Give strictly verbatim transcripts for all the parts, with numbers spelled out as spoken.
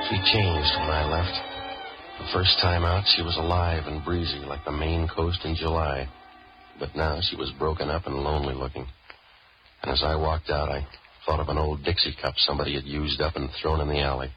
She changed when I left. The first time out, she was alive and breezy like the Maine coast in July. But now she was broken up and lonely looking. And as I walked out, I thought of an old Dixie cup somebody had used up and thrown in the alley.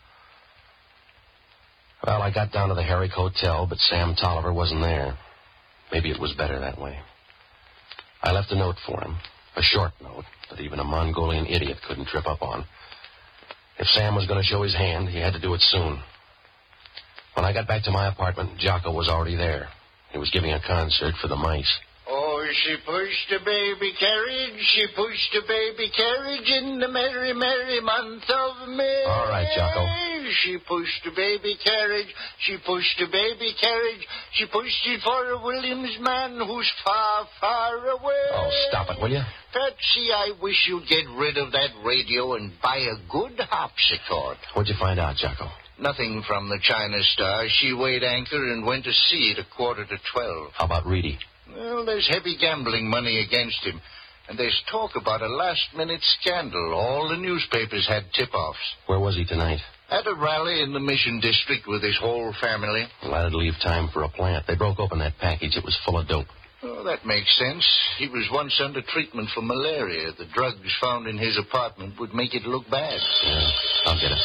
Well, I got down to the Herrick Hotel, but Sam Tolliver wasn't there. Maybe it was better that way. I left a note for him, a short note that even a Mongolian idiot couldn't trip up on. If Sam was going to show his hand, he had to do it soon. When I got back to my apartment, Jocko was already there. He was giving a concert for the mice. Oh, she pushed a baby carriage, she pushed a baby carriage in the merry, merry month of May. All right, Jocko. She pushed a baby carriage, she pushed a baby carriage, she pushed it for a Williams man who's far, far away. Oh, stop it, will you? Patsy, I wish you'd get rid of that radio and buy a good harpsichord. What'd you find out, Jocko? Nothing from the China Star. She weighed anchor and went to sea at a quarter to twelve. How about Reedy? Well, there's heavy gambling money against him. And there's talk about a last-minute scandal. All the newspapers had tip-offs. Where was he tonight? At a rally in the Mission District with his whole family. Well, that'd leave time for a plant. They broke open that package. It was full of dope. Oh, that makes sense. He was once under treatment for malaria. The drugs found in his apartment would make it look bad. Yeah, I'll get it.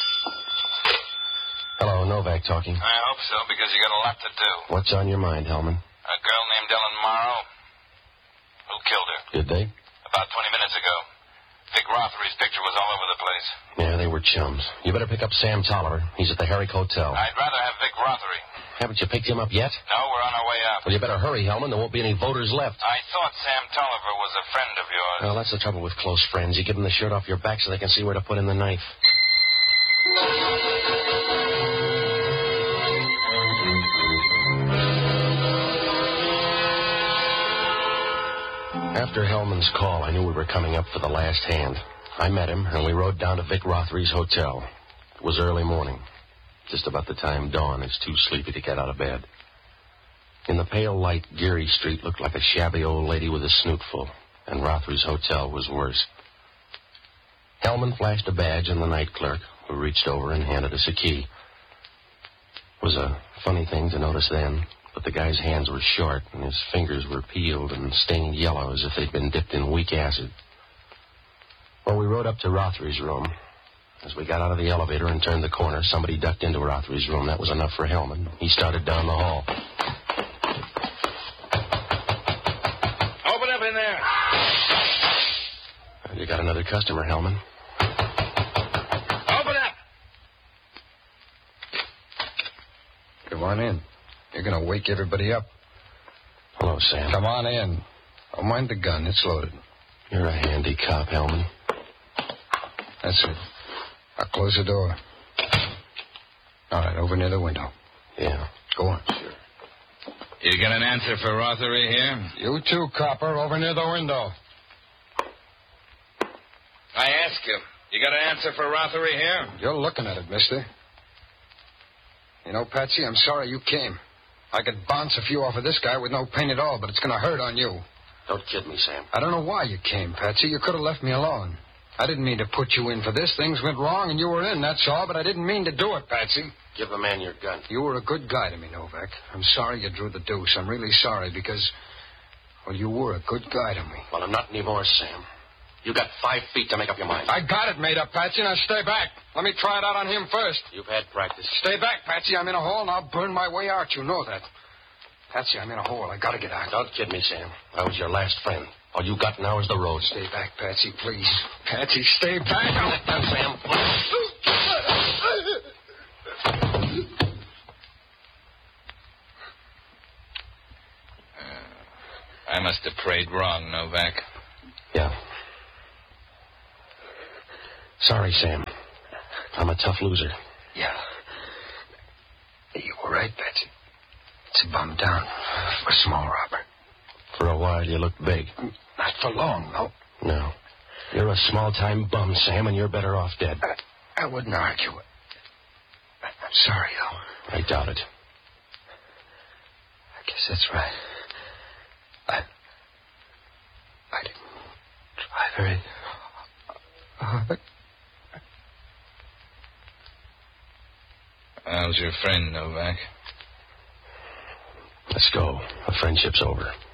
Hello, Novak talking. I hope so, because you got a lot to do. What's on your mind, Hellman? A girl named Ellen Morrow. Who killed her? Did they? About twenty minutes ago. Vic Rothery's picture was all over the place. Yeah, they were chums. You better pick up Sam Tolliver. He's at the Herrick Hotel. I'd rather have Vic Rothery. Haven't you picked him up yet? No, we're on our way out. Well, you better hurry, Hellman. There won't be any voters left. I thought Sam Tolliver was a friend of yours. Well, that's the trouble with close friends. You give them the shirt off your back so they can see where to put in the knife. After Hellman's call, I knew we were coming up for the last hand. I met him, and we rode down to Vic Rothery's hotel. It was early morning, just about the time Dawn is too sleepy to get out of bed. In the pale light, Geary Street looked like a shabby old lady with a snootful, and Rothery's hotel was worse. Hellman flashed a badge on the night clerk, who reached over and handed us a key. It was a funny thing to notice then, but the guy's hands were short, and his fingers were peeled and stained yellow as if they'd been dipped in weak acid. Well, we rode up to Rothery's room. As we got out of the elevator and turned the corner, somebody ducked into Rothery's room. That was enough for Hellman. He started down the hall. Open up in there. You got another customer, Hellman. Open up. Come on in. You're going to wake everybody up. Hello, Sam. Come on in. Don't mind the gun. It's loaded. You're a handy cop, Hellman. That's it. I'll close the door. All right, over near the window. Yeah. Go on. Sure. You got an answer for Rothery here? You too, copper, over near the window. I ask you, you got an answer for Rothery here? You're looking at it, mister. You know, Patsy, I'm sorry you came. I could bounce a few off of this guy with no pain at all, but it's going to hurt on you. Don't kid me, Sam. I don't know why you came, Patsy. You could have left me alone. I didn't mean to put you in for this. Things went wrong and you were in, that's all, but I didn't mean to do it, Patsy. Give the man your gun. You were a good guy to me, Novak. I'm sorry you drew the deuce. I'm really sorry because, well, you were a good guy to me. Well, I'm not anymore, Sam. You got five feet to make up your mind. I got it made up, Patsy. Now stay back. Let me try it out on him first. You've had practice. Stay back, Patsy. I'm in a hole and I'll burn my way out. You know that. Patsy, I'm in a hole. I gotta get out. Don't kid me, Sam. I was your last friend. All you got now is the road. Stay back, Patsy, please. Patsy, stay back. Don't let that, Sam. I must have prayed wrong, Novak. Yeah. Sorry, Sam. I'm a tough loser. Yeah. You were right, Patsy. It's a bum down for a small robber. For a while, you looked big. Not for long, no. No. You're a small-time bum, Sam, and you're better off dead. I, I wouldn't argue it. I'm sorry, though. I doubt it. I guess that's right. I... I didn't try very hard. How's your friend, Novak? Let's go. The friendship's over.